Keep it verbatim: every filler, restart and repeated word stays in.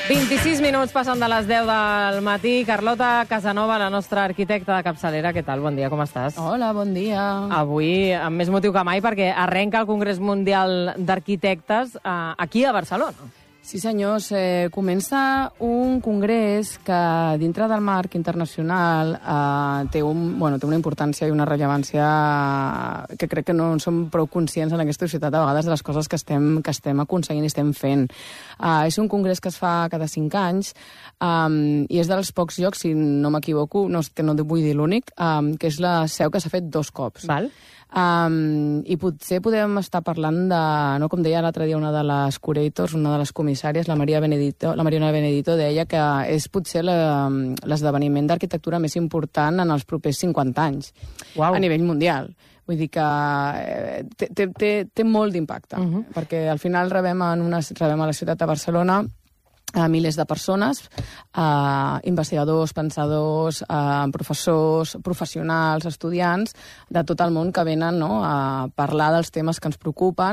vint-i-sis minuts passen de les deu del matí. Carlota Casanova, la nostra arquitecta de capçalera. Què tal? Bon dia, com estàs? Hola, bon dia. Avui, amb més motiu que mai, perquè arrenca el Congrés Mundial d'Arquitectes eh, aquí a Barcelona. Sí, senyors, eh, comença un congrés que dintre del marc internacional eh, té, un, bueno, té una importància i una rellevància que crec que no som prou conscients en aquesta societat a vegades de les coses que estem, que estem aconseguint i estem fent. Eh, és un congrés que es fa cada cinc anys um, i és dels pocs llocs, si no m'equivoco, no, que no vull dir l'únic, um, que és la seu que s'ha fet dos cops. Val. Um, I potser podem estar parlant de, no, com deia l'altre dia una de les curators, una de les comissàries, la Maria Benedito, la Mariona Benedito, deia que és potser l'esdeveniment d'arquitectura més important en els propers cinquanta anys, Uau. A nivell mundial. Vull dir que eh, té, té, té, té molt d'impacte, uh -huh. perquè al final rebem, en una, rebem a la ciutat de Barcelona a milers de persones, eh, investigadors, pensadors, eh, professors, professionals, estudiants de tot el món que venen, no, a parlar dels temes que ens preocupen